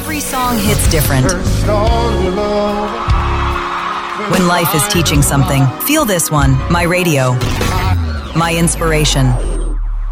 Every song hits different. When life is teaching something, feel this one, My Radio. My inspiration.